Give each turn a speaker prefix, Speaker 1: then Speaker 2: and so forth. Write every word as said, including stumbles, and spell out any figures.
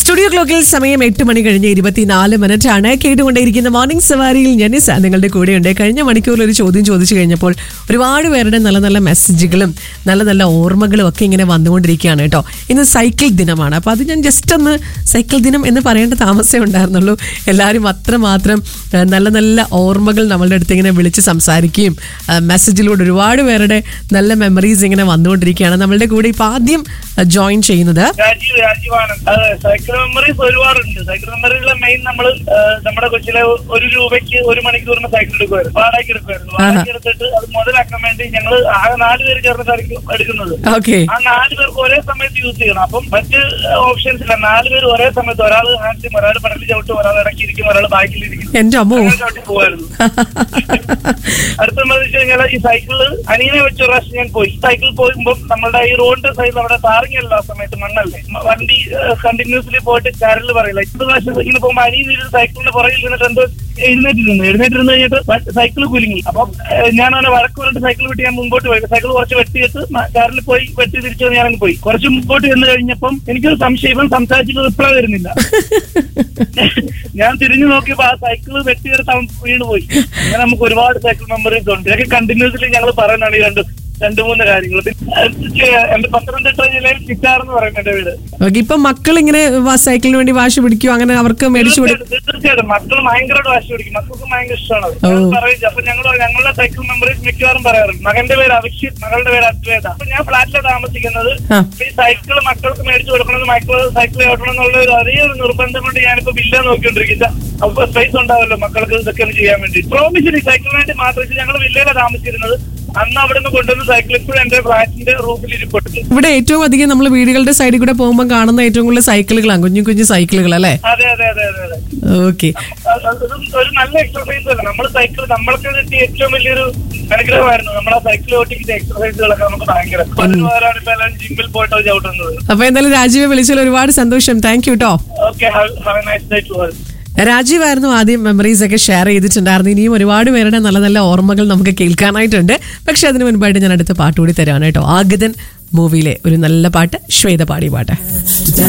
Speaker 1: Studio ക്ലോക്കിൽ സമയം എട്ട് മണി കഴിഞ്ഞ് ഇരുപത്തിനാല് മിനിറ്റ് ആണ്. കേട്ടുകൊണ്ടേയിരിക്കുന്ന മോർണിംഗ് സവാരിയിൽ ജനിസ നിങ്ങളുടെ കൂടെയുണ്ട്. കഴിഞ്ഞ മണിക്കൂറിൽ ഒരു ചോദ്യം ചോദിച്ചു കഴിഞ്ഞപ്പോൾ ഒരുപാട് പേരുടെ നല്ല നല്ല മെസ്സേജുകളും നല്ല നല്ല ഓർമ്മകളും ഒക്കെ ഇങ്ങനെ വന്നുകൊണ്ടിരിക്കുകയാണ് കേട്ടോ. ഇന്ന് സൈക്കിൾ ദിനമാണ്. അപ്പോൾ അത് ഞാൻ ജസ്റ്റ് ഒന്ന് സൈക്കിൾ ദിനം എന്ന് പറയേണ്ട താമസമേ ഉണ്ടായിരുന്നുള്ളൂ. എല്ലാവരും അത്രമാത്രം നല്ല നല്ല ഓർമ്മകൾ നമ്മളുടെ അടുത്ത് ഇങ്ങനെ വിളിച്ച് സംസാരിക്കുകയും മെസ്സേജിലൂടെ ഒരുപാട് പേരുടെ നല്ല മെമ്മറീസ് ഇങ്ങനെ വന്നുകൊണ്ടിരിക്കുകയാണ്. നമ്മളുടെ കൂടെ ഇപ്പം ആദ്യം ജോയിൻ ചെയ്യുന്നത്
Speaker 2: രാജീവ് രാജീവാണ്. സൈക്കിൾ മെമ്മറീസ് ഒരുപാടുണ്ട്. സൈക്കിൾ മെമ്മറീസിലെ മെയിൻ നമ്മൾ നമ്മുടെ കൊച്ചിലെ ഒരു രൂപയ്ക്ക് ഒരു മണിക്കൂറിന് സൈക്കിൾ എടുക്കുമായിരുന്നു, വാടകയ്ക്ക് എടുക്കുമായിരുന്നു. വാടകയ്ക്ക് എടുത്തിട്ട് അത് മുതലാക്കാൻ വേണ്ടി ഞങ്ങൾ ആകെ നാല് പേര് ചേർന്നിട്ടായിരിക്കും എടുക്കുന്നത്. ആ നാല് പേർക്ക് ഒരേ സമയത്ത് യൂസ് ചെയ്യണം. അപ്പം മറ്റ് ഓപ്ഷൻസ് ഇല്ല. നാല് പേര് ഒരേ സമയത്ത്, ഒരാൾ ഹാൻഡിലും ഒരാൾ പടലിൽ ചവിട്ടും, ഒരാൾ ഇടയ്ക്കിരിക്കും, ഒരാൾ ബാക്കിലിരിക്കും, ചവിട്ടി പോകുമായിരുന്നു. അടുത്ത വെച്ച് കഴിഞ്ഞാൽ ഈ സൈക്കിള് അനിയനെ വെച്ച ഒരു പ്രാവശ്യം ഞാൻ പോയി. സൈക്കിൾ പോകുമ്പോൾ നമ്മളുടെ ഈ റോഡിന്റെ സൈഡിൽ അവിടെ ടാറിങ്ങല്ല ആ സമയത്ത്, മണ്ണല്ലേ. വണ്ടി കണ്ടിന്യൂസ്ലി പോയിട്ട് കരല് പറയില്ല. ഇത്ര പ്രാവശ്യം ഇങ്ങനെ പോകുമ്പോൾ അനിയൻ സൈക്കിളിന്റെ പുറകിൽ ഇരുന്നിട്ട് എന്തോ എഴുന്നേറ്റിരുന്നു. എഴുന്നേറ്റിരുന്ന് കഴിഞ്ഞിട്ട് സൈക്കിൾ കുലുങ്ങി. അപ്പം ഞാൻ അവനെ വഴക്ക് പറഞ്ഞിട്ട് സൈക്കിൾ വെട്ടി ഞാൻ മുമ്പോട്ട് പോയി. സൈക്കിൾ കുറച്ച് വെട്ടിയിട്ട് കാറിൽ പോയി വെട്ടി തിരിച്ചു ഞാൻ പോയി. കുറച്ച് മുമ്പോട്ട് ചെന്ന് കഴിഞ്ഞപ്പം എനിക്കൊരു സംശയം, ഇവൻ സംസാരിച്ചിട്ട് റിപ്ലൈ വരുന്നില്ല. ഞാൻ തിരിഞ്ഞു നോക്കിയപ്പോ ആ സൈക്കിൾ വെട്ടിയെടുത്ത് അവൻ വീണ് പോയി. അങ്ങനെ നമുക്ക് ഒരുപാട് സൈക്കിൾ മെമ്മറീസ് ഉണ്ട്. ഇതൊക്കെ കണ്ടിന്യൂസ്ലി ഞങ്ങൾ പറയുന്നതാണ് ഈ രണ്ട് രണ്ടു മൂന്ന് കാര്യങ്ങൾ. എന്റെ പത്തനംതിട്ട ജില്ലയിൽ ചിറ്റാർ എന്ന് പറയുന്നത് എന്റെ വീട്.
Speaker 1: ഇപ്പൊ മക്കൾ ഇങ്ങനെ സൈക്കിളിന് വേണ്ടി വാശി പിടിക്കും, അങ്ങനെ അവർക്ക് മേടിച്ചു കൊടുക്കും.
Speaker 2: തീർച്ചയായിട്ടും മക്കൾ ഭയങ്കരമായിട്ട് വാശി പിടിക്കും. മക്കൾക്ക് ഭയങ്കര ഇഷ്ടമാണ് പറയും. അപ്പൊ ഞങ്ങൾ ഞങ്ങളുടെ സൈക്കിൾ മെമ്മറീസ് മിക്കവാറും പറയാറുണ്ട്. മകന്റെ പേര് അഭിഷിത്, മകളുടെ പേര് അദ്വൈത. അപ്പൊ ഞാൻ ഫ്ലാറ്റിലാണ് താമസിക്കുന്നത്. ഈ സൈക്കിൾ മക്കൾക്ക് മേടിച്ചു കൊടുക്കണമെന്ന്, മക്കൾ സൈക്കിൾ ഓട്ടണം എന്നുള്ള ഒരു അതേ ഒരു നിർബന്ധം കൊണ്ട് ഞാനിപ്പോ ബില്ല നോക്കിക്കൊണ്ടിരിക്കില്ല. അപ്പൊ സ്പേസ് ഉണ്ടാവല്ലോ മക്കൾക്ക് ഇതൊക്കെ ചെയ്യാൻ വേണ്ടി. പ്രോമിസിന് സൈക്കിളിന് വേണ്ടി മാത്രം ഞങ്ങൾ വില്ലയിലാണ് താമസിച്ചിരുന്നത്. അന്ന് അവിടെ നിന്ന് കൊണ്ടുവന്ന സൈക്കിൾ ഇപ്പോഴും എന്റെ ഫ്ലാറ്റിന്റെ റൂഫിൽ ഇരിപ്പുണ്ട്.
Speaker 1: ഇവിടെ ഏറ്റവും അധികം നമ്മൾ വീടുകളുടെ സൈഡിൽ കൂടെ പോകുമ്പോൾ കാണുന്ന ഏറ്റവും കൂടുതൽ സൈക്കിളുകളാണ്, കുഞ്ഞു കുഞ്ഞു സൈക്കിളുകൾ അല്ലേ?
Speaker 2: അതെ അതെ അതെ അതെ അതെ. ഓക്കെ, ഒരു നല്ല എക്സർസൈസ് അല്ല. നമ്മൾ സൈക്കിൾ നമ്മൾക്ക് കിട്ടിയ ഏറ്റവും വലിയൊരു അനുഗ്രഹമായിരുന്നു. നമ്മളെ സൈക്കിൾ ഓട്ടിക്കുന്ന എക്സർസൈസുകളൊക്കെ നമുക്ക് ഭയങ്കര പതിനാറാണ് ഇപ്പൊ എല്ലാവരും ജിമ്മിൽ പോയിട്ടോ ചവിട്ടുന്നത്.
Speaker 1: അപ്പൊ എന്തായാലും രാജീവ് വിളിച്ചാൽ ഒരുപാട് സന്തോഷം. താങ്ക് യു കേട്ടോ.
Speaker 2: Okay, have A nice day to all.
Speaker 1: രാജീവായിരുന്നു ആദ്യം മെമ്മറീസ് ഒക്കെ ഷെയർ ചെയ്തിട്ടുണ്ടായിരുന്നു. ഇനിയും ഒരുപാട് പേരുടെ നല്ല നല്ല ഓർമ്മകൾ നമുക്ക് കേൾക്കാനായിട്ടുണ്ട്. പക്ഷെ അതിന് മുൻപായിട്ട് ഞാൻ അടുത്ത പാട്ട് കൂടി തരാണ് കേട്ടോ. ആഗതൻ മൂവിയിലെ ഒരു നല്ല പാട്ട്, ശ്വേത പാടിയ പാട്ട്.